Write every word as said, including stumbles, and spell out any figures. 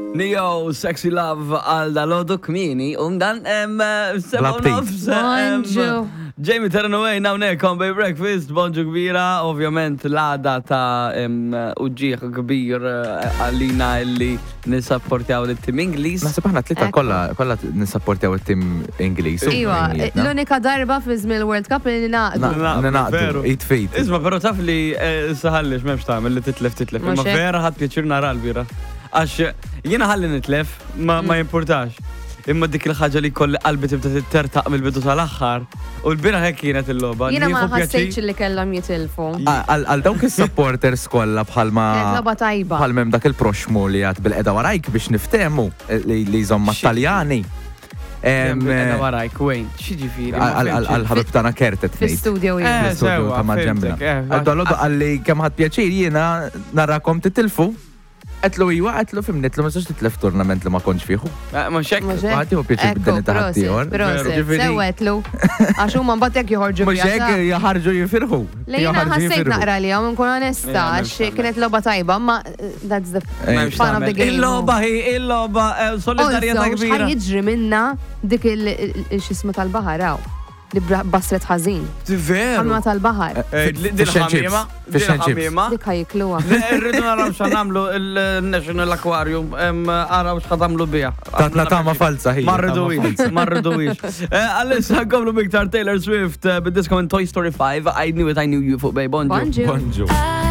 Neo, Sexy Love għal dal-ħodu kmini, un dan seba' nofs. Bonġu. Jamie Terranaway, nawnek, on Bay Breakfast, bonġu kbira, ovvjament l-għada ta' uġġieħ kbir għallina illi nisapportjaw l-tim Inglis. Naħseb aħna tlita kolla kolla nisapportjaw il-tim Inglis. Iwa, l-unika darba fi żmien World Cup li naqdu. Naqdu, it fejt. Isma, pero taf li saħallix memx ta' li titlef titlef. Ma vera ħad pjaċir nara l-bira. Għax jiena ħalli nitlef, ma jimportax. Imma dik il-ħagġa li kolli qalbi tibda tittertaq mill-bidu tal-axħar. U l-bira hekk kienet il-loba. Jiena ma ħassejtx li kellhom jitilfu. Għal dawk is-supporters kollha bħalma. Loba tajba. Bħal mem dak il-proxmu li għad bil-qeda warajk biex niftehmu li jżomma Taljani. Għedha warajk, wejn, xieġifiri? Għal-ħabib tana kertet nejt. Fi-studio jien. Fi-studio ta' maġembna. Għal-dollodu għalli kem ħad pjaċir jiena narrakom titilfu. Għetlu iwa, għetlu fim nitlu ma s-sax titlef turnament li ma konċ fiħu. Ma xek. Għati u pieċi bid-dani taħti għor. Sew għetlu. Għaxu man batek joħorġu biex. Ma xek jaħarġu jifirħu. Lejna ħassejt naqra li għom nkun onesta, għax kienet loba tajba, ma that's the fun of the game. Il-loba hi, il-loba, solidarieta kbira. Xħaj jġri minna dik il-xismu tal-baharaw. Li basret ħazin. Veru. Għamma tal-bahar. Dil-ħamima. Dil-ħamima. Dik ħajikluwa. Rridu naraw xanamlu il-National Aquarium. Araw xħadamlu bija. Tatna tama falsa hi. Marridu ix. Marridu ix. Għallissa għomlu biktar Taylor Swift bid-disco Toy Story five. I knew it, I knew you fuq bej. Bonġu. Bonġu.